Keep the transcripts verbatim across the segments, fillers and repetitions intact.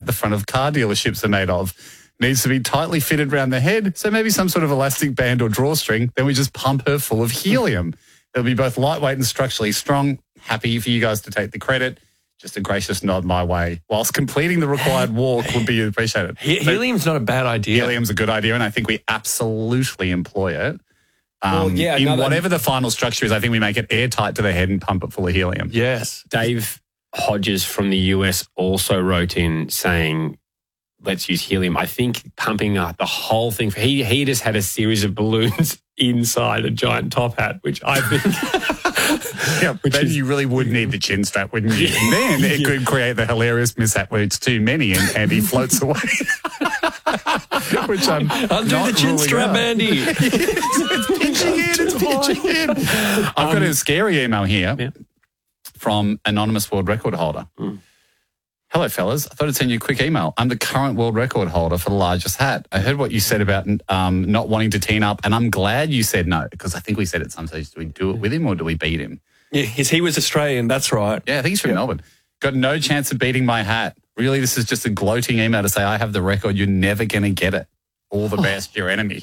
the front of car dealerships are made of. Needs to be tightly fitted around the head, so maybe some sort of elastic band or drawstring. Then we just pump her full of helium. It'll be both lightweight and structurally strong. Happy for you guys to take the credit. Just a gracious nod my way. Whilst completing the required walk would be appreciated. He- so helium's not a bad idea. Helium's a good idea, and I think we absolutely employ it. Um, well, yeah, in another- whatever the final structure is, I think we make it airtight to the head and pump it full of helium. Yes. Dave Hodges from the U S also wrote in saying, let's use helium. I think pumping up the whole thing. For, he, he just had a series of balloons inside a giant top hat, which I think... yeah, but then is, you really would need the chin strap, wouldn't you? And then it yeah. could create the hilarious mishap where it's too many and Andy floats away. Which I'm Undo not the chin strap, out. Andy. It's pinching in, it's pinching in. I've um, got a scary email here yeah. from anonymous world record holder. Mm. Hello, fellas. I thought I'd send you a quick email. I'm the current world record holder for the largest hat. I heard what you said about um, not wanting to team up, and I'm glad you said no, because I think we said at some stage, do we do it with him or do we beat him? Yeah, he was Australian, that's right. Yeah, I think he's from yeah. Melbourne. Got no chance of beating my hat. Really, this is just a gloating email to say I have the record. You're never going to get it. All the best, your enemy.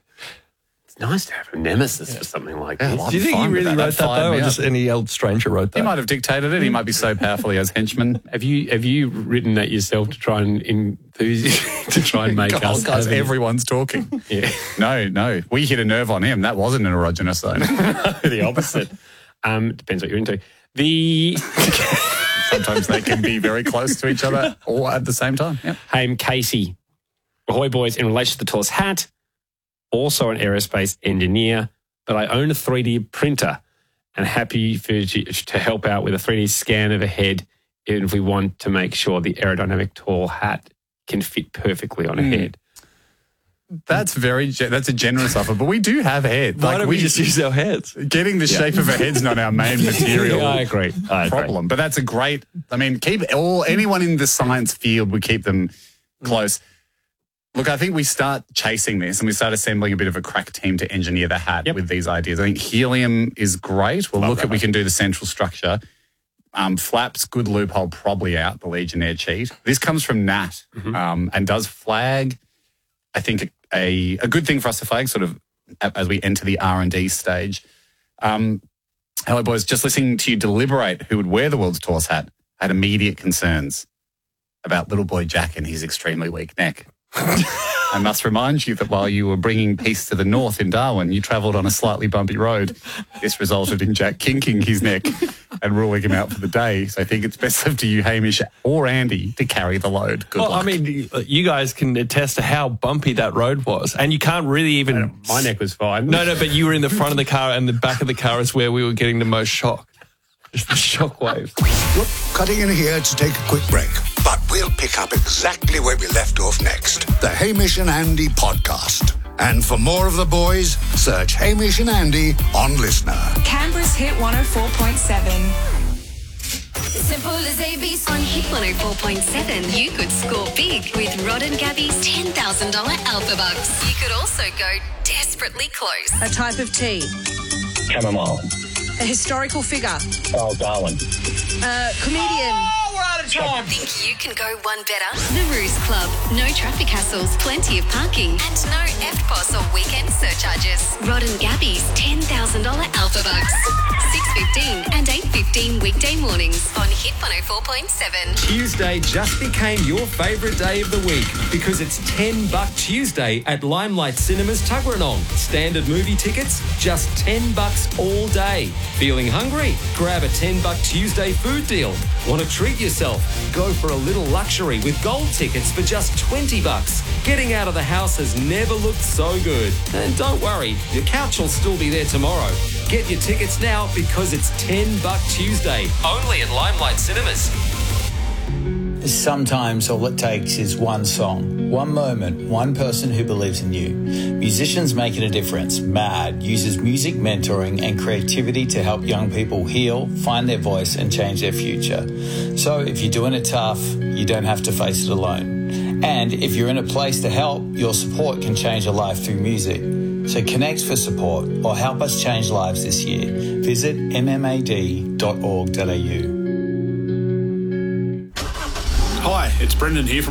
It's nice to have a nemesis yeah. for something like yeah, this. well, do you think he really that. wrote that, that though, or just any old stranger wrote that? He might have dictated it. He might be so powerful he has henchmen. Have you have you written that yourself to try and enthuse to try and make God, us? Guys, everyone's talking. yeah. No, no. We hit a nerve on him. That wasn't an erogenous zone. The opposite. Um, depends what you're into. The Sometimes they can be very close to each other all at the same time. Yep. Haim Casey. Ahoy, boys. In relation to the tallest hat, also an aerospace engineer, but I own a three D printer and happy for you to help out with a three D scan of a head if we want to make sure the aerodynamic tall hat can fit perfectly on a mm. head. That's very that's a generous offer, but we do have heads. Why like don't we, we just use our heads? Getting the yeah. shape of a head's not our main material. Yeah, I agree. I problem, agree. But that's a great. I mean, keep all anyone in the science field would keep them close. Look, I think we start chasing this and we start assembling a bit of a crack team to engineer the hat yep. with these ideas. I think helium is great. We'll Love look at, we can do the central structure. Um, flaps, good loophole, probably out, the Legionnaire cheat. This comes from Nat mm-hmm. um, and does flag, I think, a, a good thing for us to flag sort of as we enter the R and D stage. Um, hello, boys. Just listening to you deliberate who would wear the world's tallest hat, I had immediate concerns about little boy Jack and his extremely weak neck. I must remind you that while you were bringing peace to the north in Darwin, you travelled on a slightly bumpy road. This resulted in Jack kinking his neck and ruling him out for the day. So I think it's best up to you, Hamish, or Andy, to carry the load. Good well, luck. I mean, you guys can attest to how bumpy that road was. And you can't really even... My neck was fine. No, no, but you were in the front of the car and the back of the car is where we were getting the most shock. Just the shock wave. Look, cutting in here to take a quick break. But we'll pick up exactly where we left off next. The Hamish and Andy podcast. And for more of the boys, search Hamish and Andy on Listener. Canberra's Hit one oh four point seven. Simple as A B C. On Hit one oh four point seven, you could score big with Rod and Gabby's ten thousand dollars Alpha Bucks. You could also go desperately close. A type of tea. Chamomile. A historical figure. Oh, Darwin. A comedian. Oh, we're out of time. Think you can go one better? The Ruse Club. No traffic hassles, plenty of parking, and no F P O S or weekend surcharges. Rod and Gabby's ten thousand dollars Alpha Bucks. six fifteen and eight fifteen weekday mornings on Hit one oh four point seven. Tuesday just became your favourite day of the week because it's ten buck Tuesday at Limelight Cinemas Tuggeranong. Standard movie tickets, just ten bucks all day. Feeling hungry? Grab a ten buck Tuesday food deal. Want to treat yourself? Go for a little luxury with gold tickets for just twenty bucks. Getting out of the house has never looked so good. And don't worry, your couch will still be there tomorrow. Get your tickets now because it's ten buck Tuesday, only at Limelight Cinemas. Sometimes all it takes is one song, one moment, one person who believes in you. Musicians Making a Difference, MAD, uses music mentoring and creativity to help young people heal, find their voice and change their future. So if you're doing it tough, you don't have to face it alone. And if you're in a place to help, your support can change a life through music. So connect for support or help us change lives this year. Visit m m a d dot org dot a u. Hi, it's Brendan here from